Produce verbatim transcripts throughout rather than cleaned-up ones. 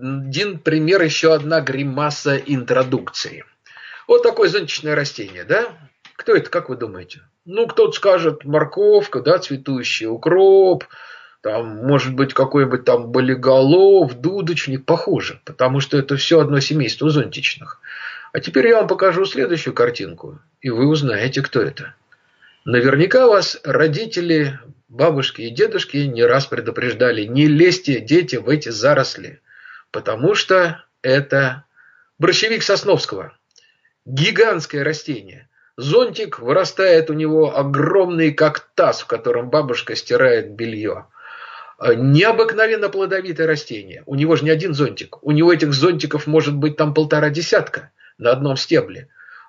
один пример, еще одна гримаса интродукции. Вот такое зонтичное растение, да? Кто это, как вы думаете? Ну, кто-то скажет морковка, да, цветущий укроп, там, может быть, какой-нибудь там болиголов, дудочник, похоже, потому что это все одно семейство зонтичных. А теперь я вам покажу следующую картинку, и вы узнаете, кто это. Наверняка вас родители, бабушки и дедушки не раз предупреждали: не лезьте, дети, в эти заросли, потому что это борщевик Сосновского. Гигантское растение. Зонтик вырастает у него огромный, как таз, в котором бабушка стирает белье. Необыкновенно плодовитое растение. У него же не один зонтик. У него этих зонтиков может быть там полтора десятка на одном стебле.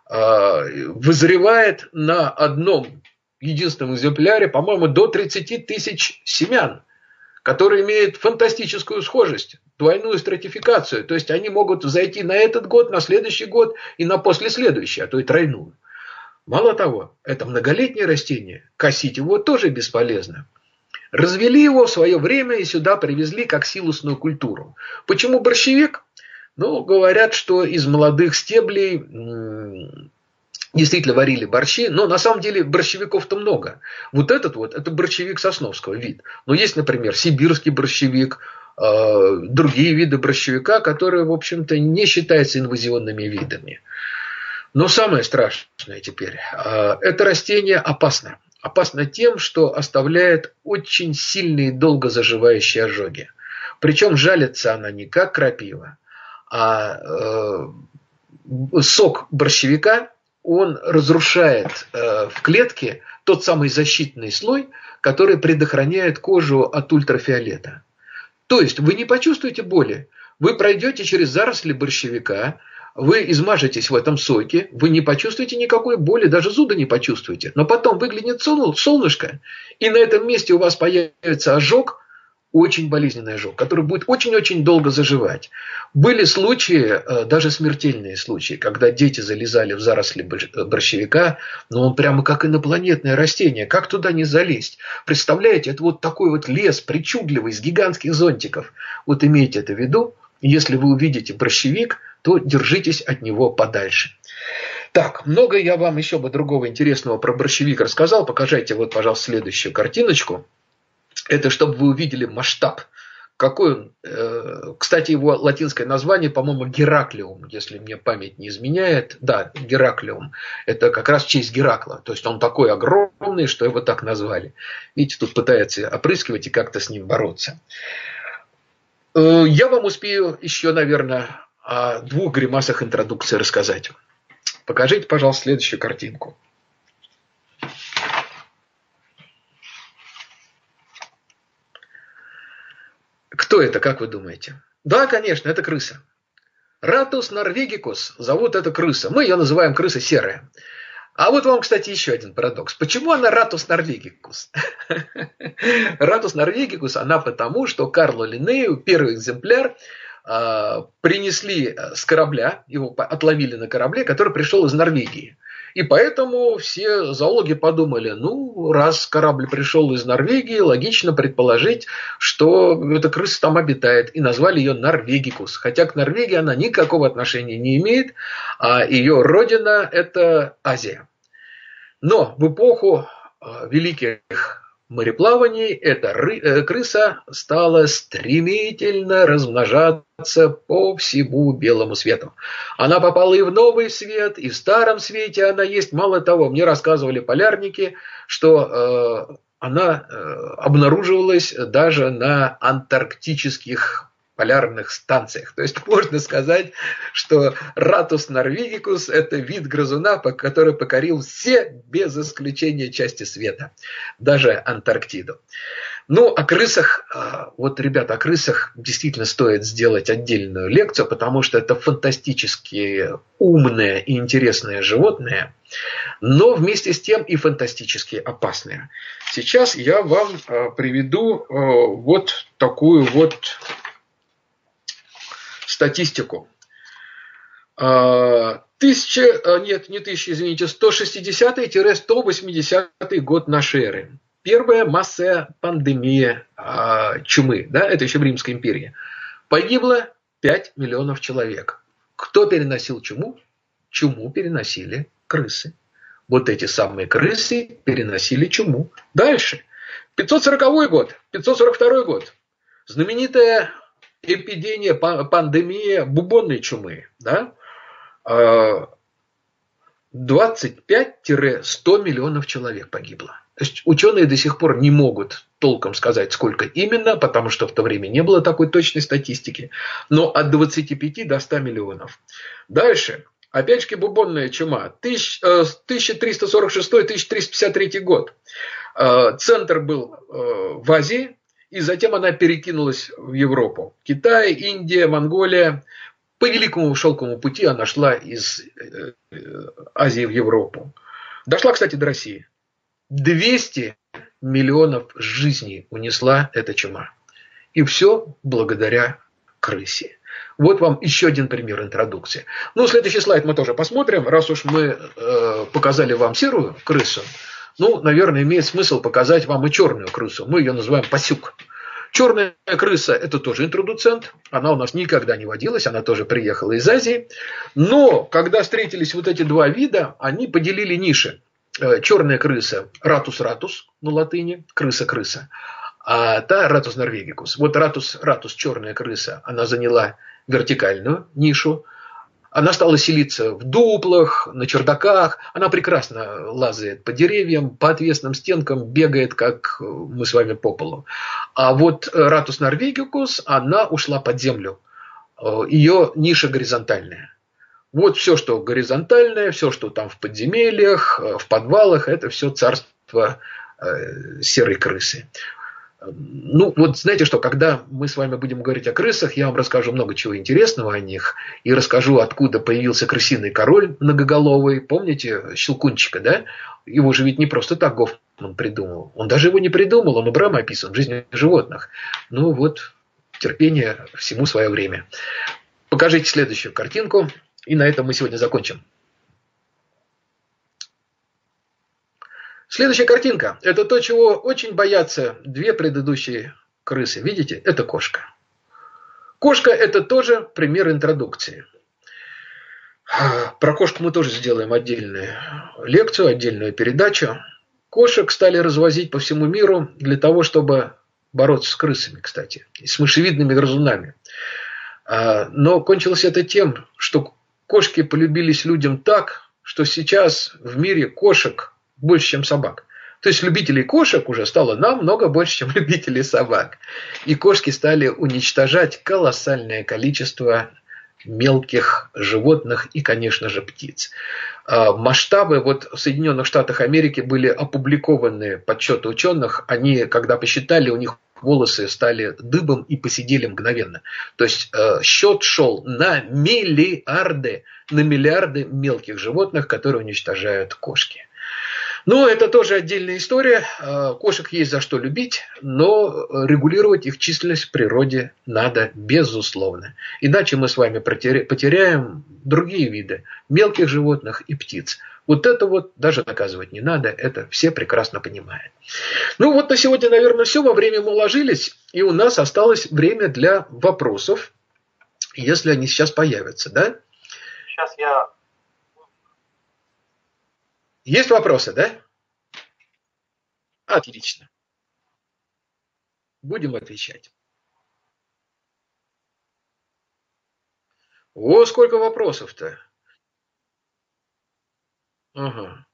Вызревает на одном единственном экземпляре, по-моему, до тридцати тысяч семян, которые имеют фантастическую схожесть, двойную стратификацию. То есть они могут зайти на этот год, на следующий год и на послеследующий, а то и тройную. Мало того, это многолетнее растение, косить его тоже бесполезно. Развели его в свое время и сюда привезли как силосную культуру. Почему борщевик? Ну, говорят, что из молодых стеблей действительно варили борщи, но на самом деле борщевиков-то много. Вот этот вот, это борщевик Сосновского вид. Но есть, например, сибирский борщевик, э, другие виды борщевика, которые, в общем-то, не считаются инвазионными видами. Но самое страшное теперь, э, это растение опасно. Опасно тем, что оставляет очень сильные долго заживающие ожоги. Причем жалится она не как крапива, а э, сок борщевика, он разрушает э, в клетке тот самый защитный слой, который предохраняет кожу от ультрафиолета. То есть вы не почувствуете боли, вы пройдете через заросли борщевика, вы измажетесь в этом соке, вы не почувствуете никакой боли, даже зуда не почувствуете. Но потом выглянет солнышко, и на этом месте у вас появится ожог, очень болезненный ожог, который будет очень-очень долго заживать. Были случаи, даже смертельные случаи, когда дети залезали в заросли борщевика, но он прямо как инопланетное растение, как туда не залезть? Представляете, это вот такой вот лес причудливый, с гигантских зонтиков. Вот имейте это в виду, если вы увидите борщевик, то держитесь от него подальше. Так, много я вам еще бы другого интересного про борщевик рассказал. Покажите вот, пожалуйста, следующую картиночку. Это чтобы вы увидели масштаб. Какой он, э, кстати, его латинское название, по-моему, Гераклиум, если мне память не изменяет. Да, Гераклиум. Это как раз в честь Геракла. То есть он такой огромный, что его так назвали. Видите, тут пытаются опрыскивать и как-то с ним бороться. Э, я вам успею еще, наверное, о двух гримасах интродукции рассказать. Покажите, пожалуйста, следующую картинку. Кто это, как вы думаете? Да, конечно, это крыса. Ратус норвегикус зовут это крыса. Мы ее называем крыса серая. А вот вам, кстати, еще один парадокс. Почему она Ратус норвегикус? Ратус норвегикус, она потому, что Карлу Линнею, первый экземпляр, принесли с корабля, его отловили на корабле, который пришел из Норвегии. И поэтому все зоологи подумали, ну, раз корабль пришел из Норвегии, логично предположить, что эта крыса там обитает. И назвали ее Норвегикус. Хотя к Норвегии она никакого отношения не имеет, а ее родина – это Азия. Но в эпоху великих мореплаваний эта крыса стала стремительно размножаться по всему белому свету. Она попала и в новый свет, и в старом свете она есть. Мало того, мне рассказывали полярники, что э, она э, обнаруживалась даже на антарктических полярных станциях. То есть можно сказать, что Ратус норвегикус – это вид грызуна, который покорил все, без исключения, части света, даже Антарктиду. Ну, о крысах, вот, ребята, о крысах действительно стоит сделать отдельную лекцию, потому что это фантастически умное и интересное животное, но вместе с тем и фантастически опасное. Сейчас я вам приведу вот такую вот статистику. Тысяча, нет, не тысяча, извините, сто шестидесятый — сто восьмидесятый год нашей эры. Первая массовая пандемия чумы, да, это еще в Римской империи. Погибло пять миллионов человек. Кто переносил чуму? Чуму переносили крысы. Вот эти самые крысы переносили чуму. Дальше. пятьсот сороковой год, пятьсот сорок второй год. Знаменитая эпидемия, пандемия бубонной чумы. Да? двадцать пять - сто миллионов человек погибло. То есть ученые до сих пор не могут толком сказать, сколько именно, потому что в то время не было такой точной статистики. Но от двадцати пяти до ста миллионов. Дальше. Опять-таки бубонная чума. тысяча триста сорок шестой - тысяча триста пятьдесят третий год. Центр был в Азии, и затем она перекинулась в Европу. Китай, Индия, Монголия. По Великому Шелковому пути она шла из Азии в Европу. Дошла, кстати, до России. двести миллионов жизней унесла эта чума. И все благодаря крысе. Вот вам еще один пример интродукции. Ну, следующий слайд мы тоже посмотрим. Раз уж мы э, показали вам серую крысу, ну, наверное, имеет смысл показать вам и черную крысу. Мы ее называем пасюк. Черная крыса – это тоже интродуцент. Она у нас никогда не водилась, она тоже приехала из Азии. Но, когда встретились вот эти два вида, они поделили ниши. Черная крыса – ратус ратус на латыни, крыса-крыса. А та ратус норвегикус. Вот ратус ратус, черная крыса, она заняла вертикальную нишу. Она стала селиться в дуплах, на чердаках. Она прекрасно лазает по деревьям, по отвесным стенкам, бегает, как мы с вами по полу. А вот ратус норвегикус, она ушла под землю. Ее ниша горизонтальная. Вот все, что горизонтальное, все, что там в подземельях, в подвалах, это все царство серой крысы. Ну, вот знаете что, когда мы с вами будем говорить о крысах, я вам расскажу много чего интересного о них. И расскажу, откуда появился крысиный король многоголовый. Помните Щелкунчика, да? Его же ведь не просто так Гофман придумал. Он даже его не придумал, он у Брама описан в жизни животных. Ну вот, терпение, всему свое время. Покажите следующую картинку. И на этом мы сегодня закончим. Следующая картинка. Это то, чего очень боятся две предыдущие крысы. Видите? Это кошка. Кошка – это тоже пример интродукции. Про кошку мы тоже сделаем отдельную лекцию, отдельную передачу. Кошек стали развозить по всему миру для того, чтобы бороться с крысами, кстати, и с мышевидными грызунами. Но кончилось это тем, что кошки полюбились людям так, что сейчас в мире кошек больше, чем собак. То есть любителей кошек уже стало намного больше, чем любителей собак. И кошки стали уничтожать колоссальное количество мелких животных и, конечно же, птиц. Масштабы вот в Соединенных Штатах Америки были опубликованы подсчеты ученых. Они, когда посчитали, у них волосы стали дыбом и посидели мгновенно. То есть счет шел на миллиарды, на миллиарды мелких животных, которые уничтожают кошки. Ну, это тоже отдельная история. Кошек есть за что любить, но регулировать их численность в природе надо, безусловно. Иначе мы с вами потеряем другие виды мелких животных и птиц. Вот это вот даже наказывать не надо, это все прекрасно понимают. Ну, вот на сегодня, наверное, все. Во время мы уложились, и у нас осталось время для вопросов, если они сейчас появятся, да? Сейчас я... Есть вопросы, да? Отлично. Будем отвечать. О, сколько вопросов-то. Ага.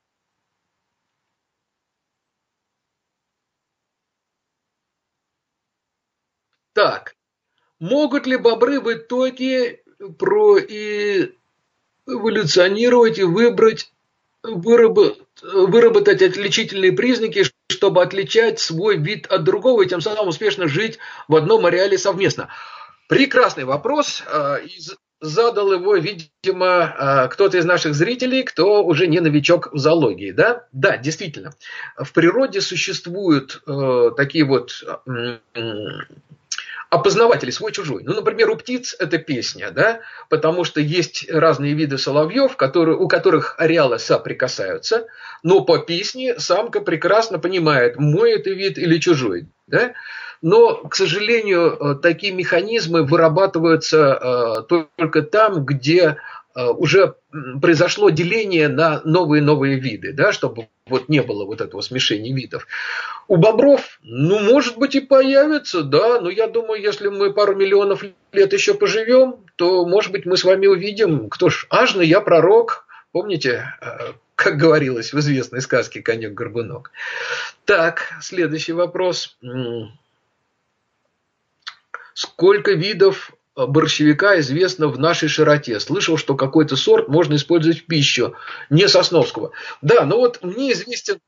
Так. Могут ли бобры в итоге проэволюционировать и выбрать выработать отличительные признаки, чтобы отличать свой вид от другого и тем самым успешно жить в одном ареале совместно? Прекрасный вопрос. Задал его, видимо, кто-то из наших зрителей, кто уже не новичок в зоологии. Да, да, действительно. В природе существуют такие вот опознаватели свой-чужой. Ну, например, у птиц это песня, да, потому что есть разные виды соловьев, которые, у которых ареалы соприкасаются, но по песне самка прекрасно понимает, мой это вид или чужой. Да? Но, к сожалению, такие механизмы вырабатываются только там, где уже произошло деление на новые-новые виды, да, чтобы вот не было вот этого смешения видов. У бобров, ну, может быть, и появится, да, но я думаю, если мы пару миллионов лет еще поживем, то, может быть, мы с вами увидим, кто ж, ажно, я пророк, помните, как говорилось в известной сказке «Конек-горбунок». Так, следующий вопрос. Сколько видов борщевика известно в нашей широте? Слышал, что какой-то сорт можно использовать в пищу, не сосновского. Да, но вот мне известен,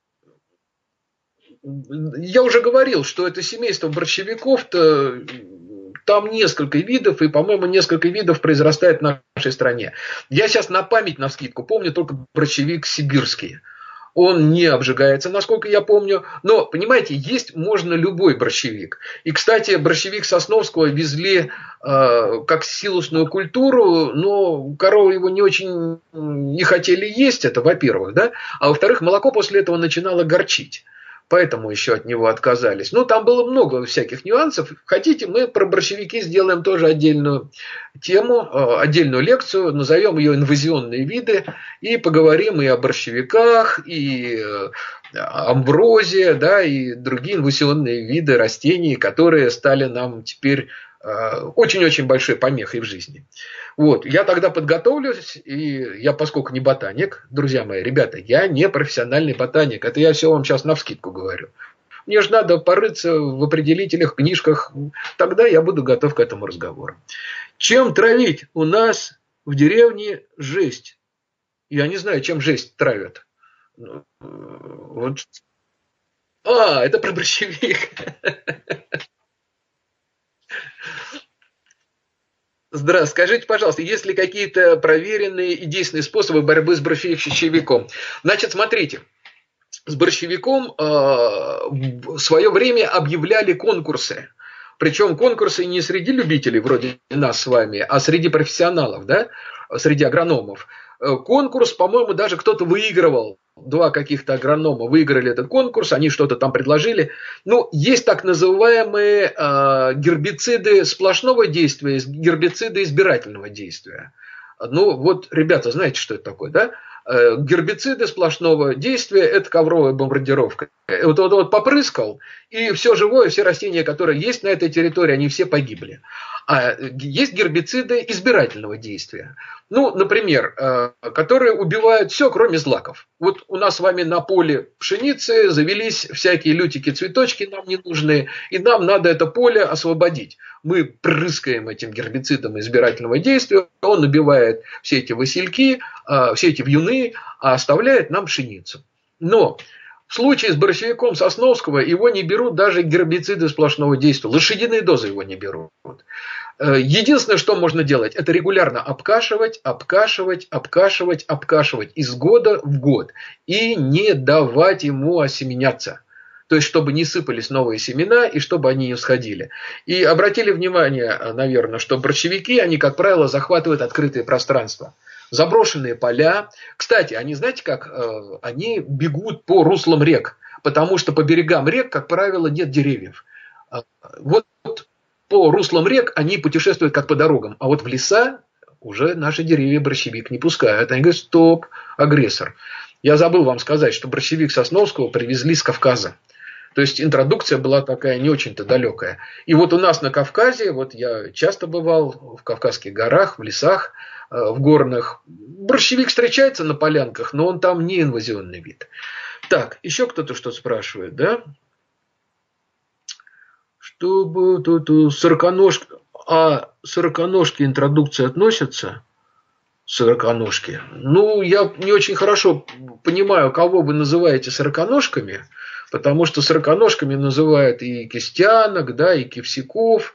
я уже говорил, что это семейство борщевиков-то, там несколько видов, и, по-моему, несколько видов произрастает в нашей стране. Я сейчас на память, навскидку, помню только борщевик сибирский. Он не обжигается, насколько я помню. Но, понимаете, есть можно любой борщевик. И, кстати, борщевик Сосновского везли э, как силосную культуру, но коровы его не очень не хотели есть, это во-первых, да? А во-вторых, молоко после этого начинало горчить. Поэтому еще от него отказались. Ну, там было много всяких нюансов. Хотите, мы про борщевики сделаем тоже отдельную тему, отдельную лекцию. Назовем ее «Инвазионные виды». И поговорим и о борщевиках, и амброзе, да, и другие инвазионные виды растений, которые стали нам теперь очень-очень большой помехой в жизни. Вот, я тогда подготовлюсь, и я, поскольку не ботаник, друзья мои, ребята, я не профессиональный ботаник, это я все вам сейчас навскидку говорю. Мне же надо порыться в определителях, книжках, тогда я буду готов к этому разговору. Чем травить? У нас в деревне жесть. Я не знаю, чем жесть травят. Вот. А, это про борщевик. Здравствуйте. Скажите, пожалуйста, есть ли какие-то проверенные и действенные способы борьбы с борщевиком? Значит, смотрите, с борщевиком э, в свое время объявляли конкурсы. Причем конкурсы не среди любителей, вроде нас с вами, а среди профессионалов, да? Среди агрономов. Конкурс, по-моему, даже кто-то выигрывал. Два каких-то агронома выиграли этот конкурс, они что-то там предложили. Ну, есть так называемые э, гербициды сплошного действия, гербициды избирательного действия. Ну, вот, ребята, знаете, что это такое, да? Э, гербициды сплошного действия – это ковровая бомбардировка. Вот, вот, вот попрыскал, и все живое, все растения, которые есть на этой территории, они все погибли. А есть гербициды избирательного действия. Ну, например, которые убивают все, кроме злаков. Вот у нас с вами на поле пшеницы завелись всякие лютики-цветочки нам не нужные, и нам надо это поле освободить. Мы прыскаем этим гербицидом избирательного действия, он убивает все эти васильки, все эти вьюны, а оставляет нам пшеницу. Но в случае с борщевиком Сосновского его не берут даже гербициды сплошного действия. Лошадиные дозы его не берут. Единственное, что можно делать, это регулярно обкашивать, обкашивать, обкашивать, обкашивать из года в год. И не давать ему осеменяться. То есть, чтобы не сыпались новые семена и чтобы они не всходили. И обратили внимание, наверное, что борщевики, они, как правило, захватывают открытые пространства. Заброшенные поля. Кстати, они, знаете как, они бегут по руслам рек, потому что по берегам рек, как правило, нет деревьев. Вот по руслам рек они путешествуют как по дорогам, а вот в леса уже наши деревья борщевик не пускают. Они говорят, стоп, агрессор. Я забыл вам сказать, что борщевик Сосновского привезли с Кавказа. То есть интродукция была такая не очень-то далекая. И вот у нас на Кавказе, вот я часто бывал в Кавказских горах, в лесах, в горных. Борщевик встречается на полянках, но он там не инвазионный вид. Так, еще кто-то что-то спрашивает, да? Чтобы тут сороконожки... А сороконожки интродукции относятся? Сороконожки. Ну, я не очень хорошо понимаю, кого вы называете сороконожками, потому что сороконожками называют и кистянок, да, и кивсяков.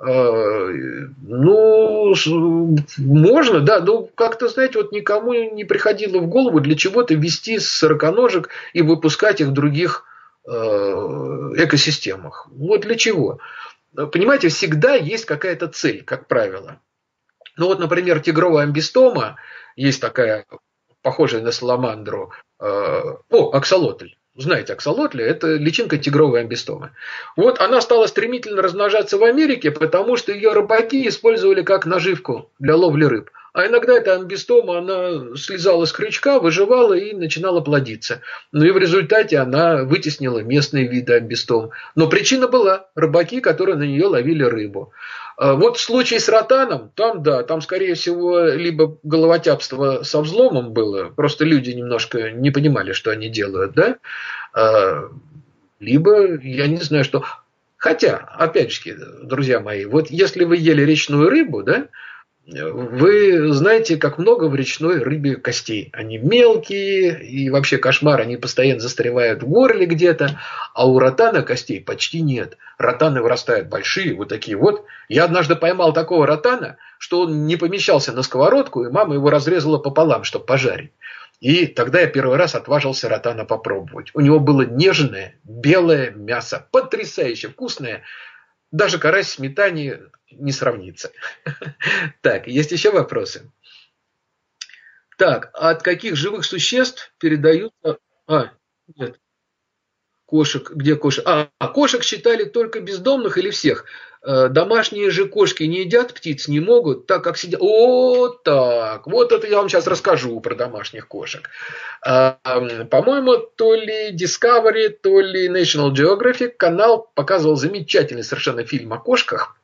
Ну, можно, да, но как-то, знаете, вот никому не приходило в голову для чего-то вести сороконожек и выпускать их в других экосистемах. Вот для чего? Понимаете, всегда есть какая-то цель, как правило. Ну вот, например, тигровая амбистома, есть такая, похожая на саламандру, о, аксолотль. знаете, аксолотли – это личинка тигровой амбистомы. Вот она стала стремительно размножаться в Америке, потому что ее рыбаки использовали как наживку для ловли рыб. А иногда эта амбистома, она слезала с крючка, выживала и начинала плодиться. Ну и в результате она вытеснила местные виды амбистом. Но причина была – рыбаки, которые на нее ловили рыбу. Вот в случае с ротаном, там да, там скорее всего либо головотяпство со взломом было, просто люди немножко не понимали, что они делают, да, либо я не знаю что. Хотя, опять же, друзья мои, вот если вы ели речную рыбу, да, вы знаете, как много в речной рыбе костей. Они мелкие, и вообще кошмар, они постоянно застревают в горле где-то, а у ротана костей почти нет. Ротаны вырастают большие, вот такие вот. Я однажды поймал такого ротана, что он не помещался на сковородку, и мама его разрезала пополам, чтобы пожарить. И тогда я первый раз отважился ротана попробовать. У него было нежное, белое мясо, потрясающе вкусное. Даже карась в сметане не сравнится. Так, есть еще вопросы? Так, от каких живых существ передаются... А, нет. Кошек, где кошек? А, кошек считали только бездомных или всех? Домашние же кошки не едят птиц, не могут, так как сидят... О, так, вот это я вам сейчас расскажу про домашних кошек. По-моему, то ли Discovery, то ли National Geographic канал показывал замечательный совершенно фильм о кошках.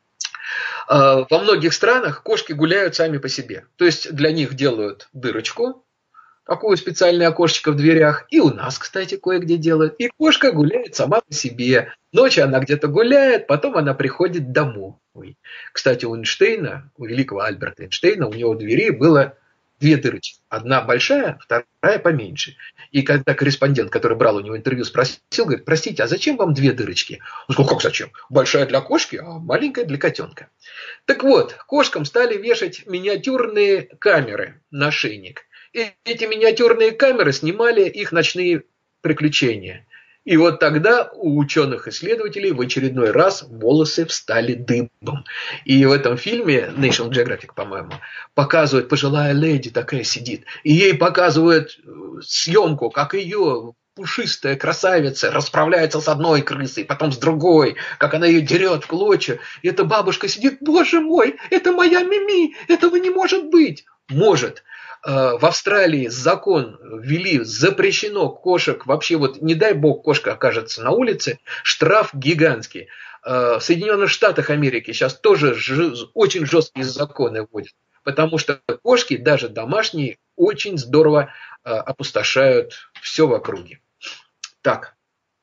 Во многих странах кошки гуляют сами по себе. То есть для них делают дырочку, такое специальное окошечко в дверях. И у нас, кстати, кое-где делают. И кошка гуляет сама по себе. Ночью она где-то гуляет, потом она приходит домой. Кстати, у Эйнштейна, у великого Альберта Эйнштейна, у него в двери было две дырочки. Одна большая, вторая поменьше. И когда корреспондент, который брал у него интервью, спросил, говорит, простите, а зачем вам две дырочки? Он сказал, как зачем? Большая для кошки, а маленькая для котенка. Так вот, кошкам стали вешать миниатюрные камеры на ошейник. И эти миниатюрные камеры снимали их ночные приключения. И вот тогда у ученых-исследователей в очередной раз волосы встали дыбом. И в этом фильме, National Geographic, по-моему, показывают, пожилая леди такая сидит. И ей показывают съемку, как ее пушистая красавица расправляется с одной крысой, потом с другой, как она ее дерет в клочья. И эта бабушка сидит, боже мой, это моя Мими, этого не может быть. Может. В Австралии закон ввели, запрещено кошек, вообще вот не дай бог кошка окажется на улице, штраф гигантский. В Соединенных Штатах Америки сейчас тоже очень жесткие законы вводят, потому что кошки, даже домашние, очень здорово опустошают все в округе. Так,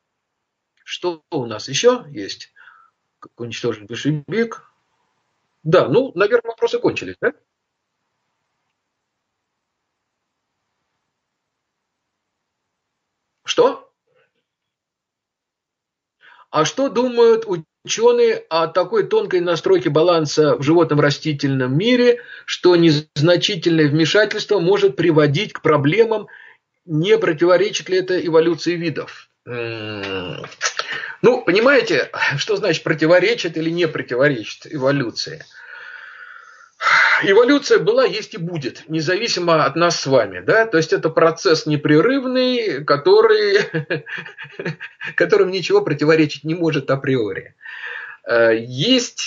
что у нас еще есть? Как уничтожить большевик? Да, ну, наверное, вопросы кончились, да? Что? А что думают ученые о такой тонкой настройке баланса в животном растительном мире, что незначительное вмешательство может приводить к проблемам, не противоречит ли это эволюции видов? Ну, понимаете, что значит противоречит или не противоречит эволюции? Эволюция была, есть и будет, независимо от нас с вами. Да? То есть это процесс непрерывный, который, которым ничего противоречить не может априори. Есть,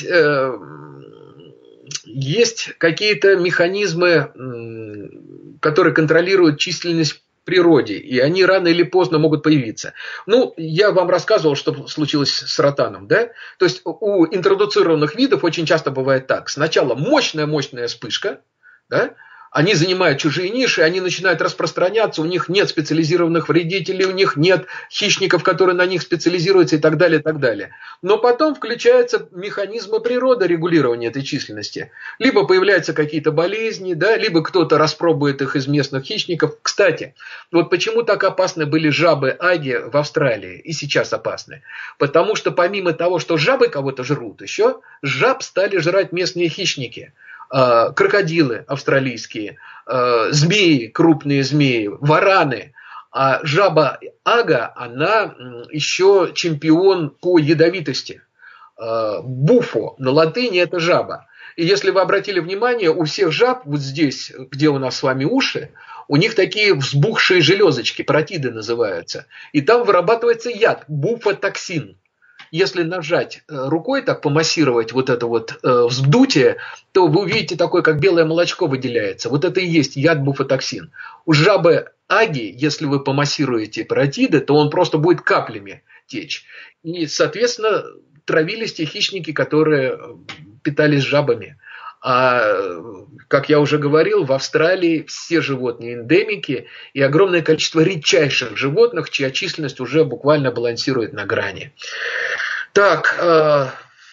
есть какие-то механизмы, которые контролируют численность в природе, и они рано или поздно могут появиться. Ну, я вам рассказывал, что случилось с ротаном, да? То есть у интродуцированных видов очень часто бывает так. Сначала мощная-мощная вспышка, да? Они занимают чужие ниши, они начинают распространяться, у них нет специализированных вредителей, у них нет хищников, которые на них специализируются и так далее, и так далее. Но потом включаются механизмы природы регулирования этой численности. Либо появляются какие-то болезни, да, либо кто-то распробует их из местных хищников. Кстати, вот почему так опасны были жабы-аги в Австралии и сейчас опасны? Потому что помимо того, что жабы кого-то жрут, еще жаб стали жрать местные хищники. Крокодилы австралийские, змеи, крупные змеи, вараны. А жаба ага, она еще чемпион по ядовитости. Буфо на латыни это жаба. И если вы обратили внимание, у всех жаб, вот здесь, где у нас с вами уши, у них такие взбухшие железочки, паротиды называются. И там вырабатывается яд, буфотоксин. Если нажать рукой, так помассировать вот это вот э, вздутие, то вы увидите такое, как белое молочко выделяется. Вот это и есть яд буфотоксин. У жабы аги, если вы помассируете паротиды, то он просто будет каплями течь. И, соответственно, травились те хищники, которые питались жабами. А, как я уже говорил, в Австралии все животные эндемики и огромное количество редчайших животных, чья численность уже буквально балансирует на грани. Так, э,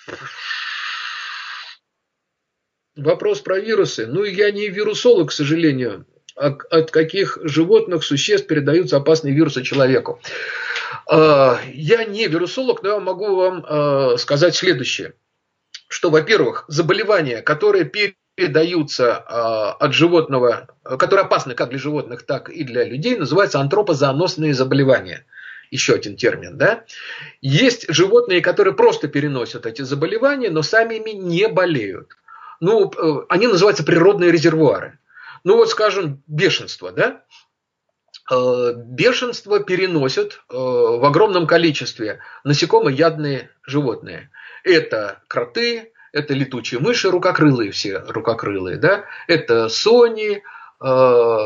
вопрос про вирусы. Ну, я не вирусолог, к сожалению. От каких животных, существ передаются опасные вирусы человеку? Э, я не вирусолог, но я могу вам э, сказать следующее. Что, во-первых, заболевания, которые передаются э, от животного, которые опасны как для животных, так и для людей, называются антропозооносные заболевания. Еще один термин, да? Есть животные, которые просто переносят эти заболевания, но сами ими не болеют. Ну, э, они называются природные резервуары. Ну, вот, скажем, бешенство, да? Э, бешенство переносят э, в огромном количестве насекомоядные животные. Это кроты, это летучие мыши, рукокрылые все, рукокрылые, да? Это сони, э,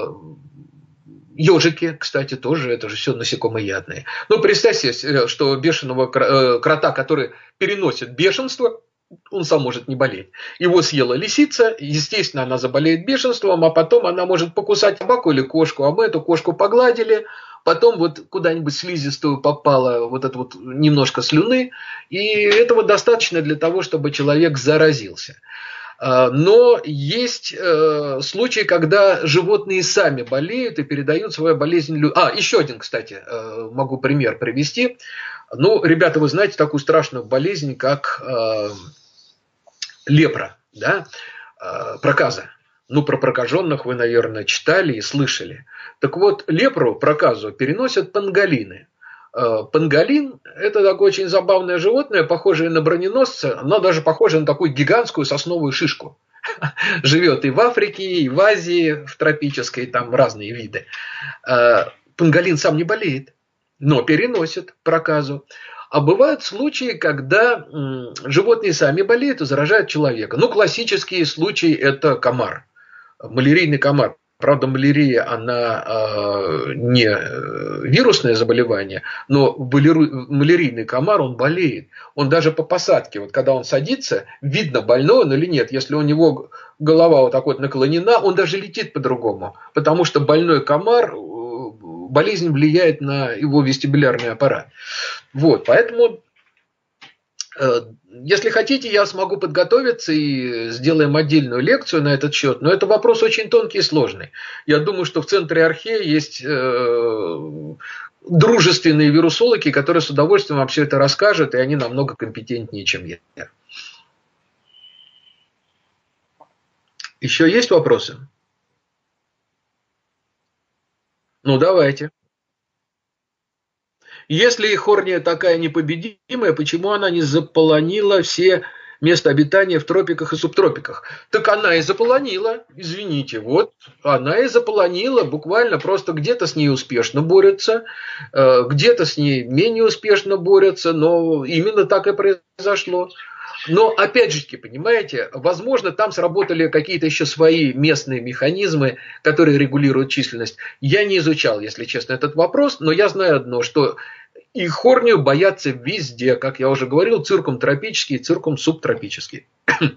ежики, кстати, тоже, это же все насекомоядные. Ну, представьте, что бешеного крота, который переносит бешенство, он сам может не болеть. Его съела лисица, естественно, она заболеет бешенством, а потом она может покусать собаку или кошку, а мы эту кошку погладили, потом вот куда-нибудь слизистую попало вот это вот немножко слюны, и этого достаточно для того, чтобы человек заразился. Но есть случаи, когда животные сами болеют и передают свою болезнь людям. А, еще один, кстати, могу пример привести. Ну, ребята, вы знаете такую страшную болезнь, как э, лепра, да? э, проказа. Ну, про прокаженных вы, наверное, читали и слышали. Так вот, лепру, проказу, переносят панголины. Э, панголин – это такое очень забавное животное, похожее на броненосца, но даже похожее на такую гигантскую сосновую шишку. Живет и в Африке, и в Азии, в тропической, там разные виды. Э, панголин сам не болеет, но переносят проказу. А бывают случаи, когда м, животные сами болеют и заражают человека. Ну, классические случаи – это комар, малярийный комар. Правда, малярия, она э, не вирусное заболевание, но малярийный комар, он болеет. Он даже по посадке, вот когда он садится, видно, больной он или нет. Если у него голова вот так вот наклонена, он даже летит по-другому. Потому что больной комар, болезнь влияет на его вестибулярный аппарат. Вот, поэтому, э, если хотите, я смогу подготовиться и сделаем отдельную лекцию на этот счет, но это вопрос очень тонкий и сложный. Я думаю, что в центре Архея есть э, дружественные вирусологи, которые с удовольствием вам все это расскажут, и они намного компетентнее, чем я. Еще есть вопросы? Ну, давайте. Если Хорния такая непобедимая, почему она не заполонила все места обитания в тропиках и субтропиках? Так она и заполонила, извините, вот, она и заполонила, буквально просто где-то с ней успешно борются, где-то с ней менее успешно борются, но именно так и произошло. Но, опять же, понимаете, возможно, там сработали какие-то еще свои местные механизмы, которые регулируют численность. Я не изучал, если честно, этот вопрос, но я знаю одно, что и хорнию боятся везде, как я уже говорил, циркум тропический, циркум субтропический.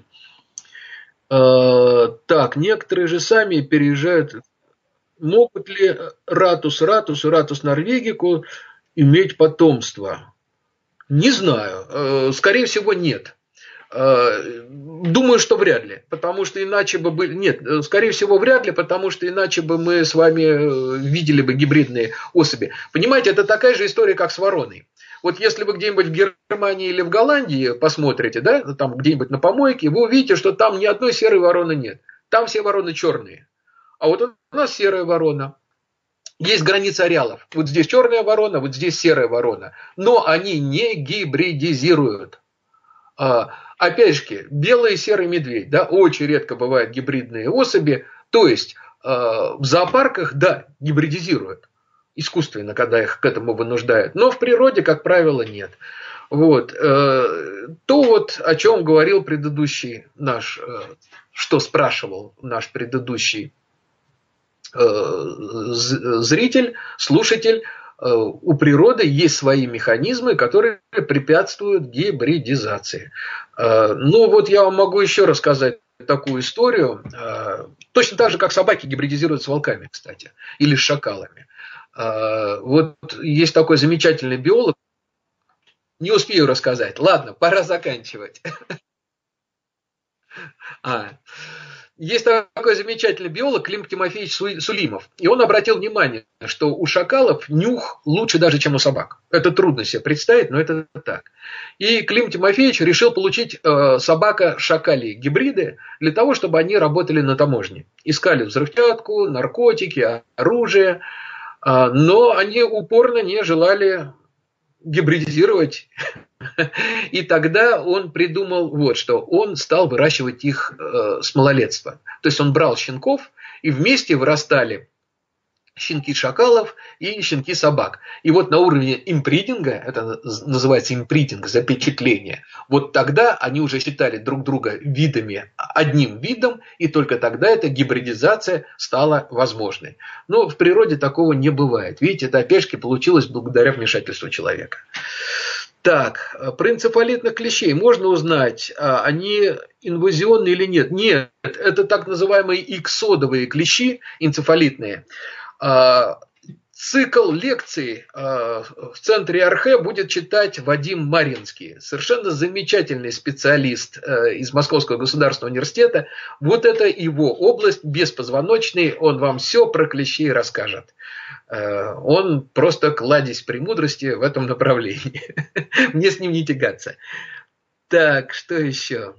Так, некоторые же сами переезжают. Могут ли ратус, ратус и ратус норвегику иметь потомство? Не знаю. Скорее всего, нет. Думаю, что вряд ли, потому что иначе бы были... Нет, скорее всего, вряд ли, потому что иначе бы мы с вами видели бы гибридные особи. Понимаете, это такая же история, как с вороной. Вот если вы где-нибудь в Германии или в Голландии посмотрите, да, там где-нибудь на помойке, вы увидите, что там ни одной серой вороны нет. Там все вороны черные. А вот у нас серая ворона. Есть граница ареалов. Вот здесь черная ворона, вот здесь серая ворона. Но они не гибридизируют. опять же, белый и серый медведь, да, очень редко бывают гибридные особи, то есть э, в зоопарках, да, гибридизируют искусственно, когда их к этому вынуждают, но в природе, как правило, нет. Вот. Э, то вот, о чем говорил предыдущий наш, э, что спрашивал наш предыдущий э, зритель, слушатель, у природы есть свои механизмы, которые препятствуют гибридизации. Ну вот я вам могу еще рассказать такую историю. Точно так же, как собаки гибридизируют с волками, кстати, или с шакалами. Вот есть такой замечательный биолог. Не успею рассказать. Ладно, пора заканчивать. А, есть такой замечательный биолог Клим Тимофеевич Сулимов. И он обратил внимание, что у шакалов нюх лучше даже, чем у собак. Это трудно себе представить, но это так. И Клим Тимофеевич решил получить э, собака-шакали гибриды для того, чтобы они работали на таможне. Искали взрывчатку, наркотики, оружие. Э, но они упорно не желали гибридизировать. И тогда он придумал вот что. Он стал выращивать их э, с малолетства. То есть он брал щенков, и вместе вырастали щенки шакалов и щенки собак. И вот на уровне импринтинга, это называется импринтинг, запечатление, вот тогда они уже считали друг друга видами, одним видом, и только тогда эта гибридизация стала возможной. Но в природе такого не бывает. Видите, это опять-таки получилось благодаря вмешательству человека. Так, про энцефалитных клещей можно узнать, они инвазионные или нет? Нет, это так называемые иксодовые клещи, энцефалитные. Цикл лекций в центре Архе будет читать Вадим Маринский. Совершенно замечательный специалист из Московского государственного университета. Вот это его область, беспозвоночный, он вам все про клещей расскажет. Он просто кладезь премудрости в этом направлении. Мне с ним не тягаться. Так, что еще?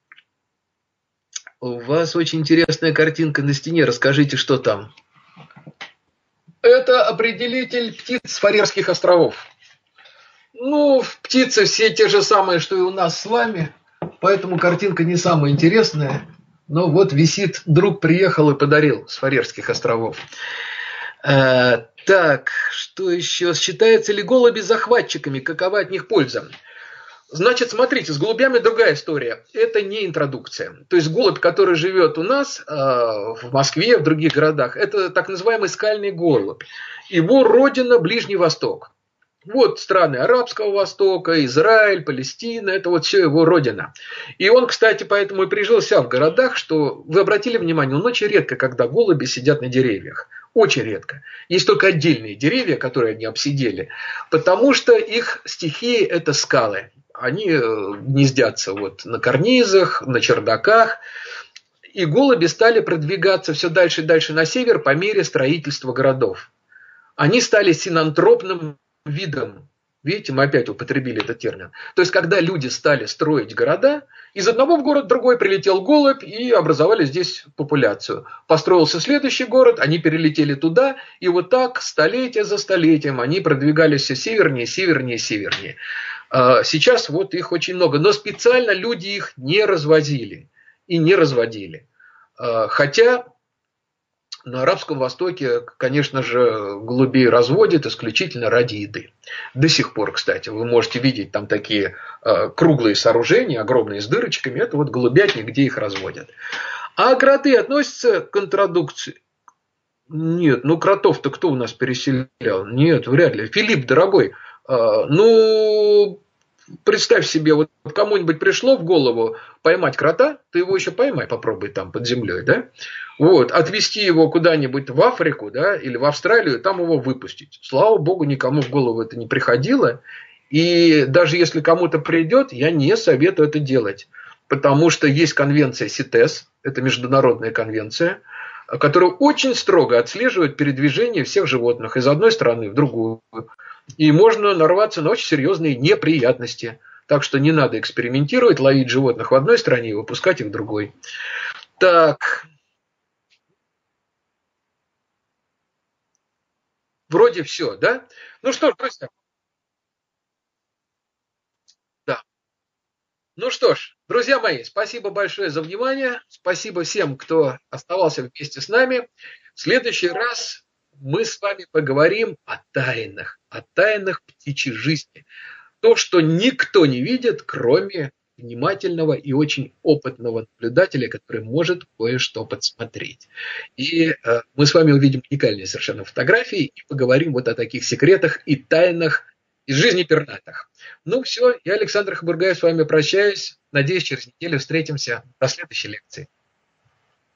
У вас очень интересная картинка на стене. Расскажите, что там. Это определитель птиц Фарерских островов. Ну, птицы все те же самые, что и у нас с вами. Поэтому картинка не самая интересная. Но вот висит, друг приехал и подарил с Фарерских островов. А, так, что еще? Считаются ли голуби захватчиками? Какова от них польза? Значит, смотрите, с голубями другая история. Это не интродукция. То есть голубь, который живет у нас, э, в Москве, в других городах, это так называемый скальный голубь. Его родина Ближний Восток. Вот страны Арабского Востока, Израиль, Палестина, это вот все его родина. И он, кстати, поэтому и прижился в городах, что, вы обратили внимание, он очень редко, когда голуби сидят на деревьях. Очень редко. Есть только отдельные деревья, которые они обсидели, потому что их стихия – это скалы. Они гнездятся вот на карнизах, на чердаках. И голуби стали продвигаться все дальше и дальше на север по мере строительства городов. Они стали синантропным видом. Видите, мы опять употребили этот термин. То есть, когда люди стали строить города, из одного в город другой прилетел голубь и образовали здесь популяцию. Построился следующий город, они перелетели туда, и вот так столетие за столетием они продвигались все севернее, севернее, севернее. Сейчас вот их очень много, но специально люди их не развозили и не разводили. Хотя на Арабском Востоке, конечно же, голубей разводят исключительно ради еды. До сих пор, кстати, вы можете видеть там такие круглые сооружения, огромные с дырочками, это вот голубятни, где их разводят. А кроты относятся к интродукции? Нет, ну кротов-то кто у нас переселял? Нет, вряд ли. Филипп, дорогой, ну, представь себе, вот кому-нибудь пришло в голову поймать крота, ты его еще поймай, попробуй там под землей, да? Вот, отвезти его куда-нибудь в Африку, да, или в Австралию, там его выпустить. Слава богу, никому в голову это не приходило. И даже если кому-то придет, я не советую это делать. Потому что есть конвенция ситес, это международная конвенция, которая очень строго отслеживает передвижение всех животных из одной страны в другую. И можно нарваться на очень серьезные неприятности. Так что не надо экспериментировать, ловить животных в одной стране и выпускать их в другой. Так. Вроде все, да? Ну что ж, друзья. Да. Ну что ж, друзья мои, спасибо большое за внимание. Спасибо всем, кто оставался вместе с нами. В следующий раз мы с вами поговорим о тайнах, о тайнах птичьей жизни. То, что никто не видит, кроме внимательного и очень опытного наблюдателя, который может кое-что подсмотреть. И э, мы с вами увидим уникальные совершенно фотографии и поговорим вот о таких секретах и тайнах из жизни пернатых. Ну все, я, Александр Хабургаев, с вами прощаюсь. Надеюсь, через неделю встретимся. До следующей лекции.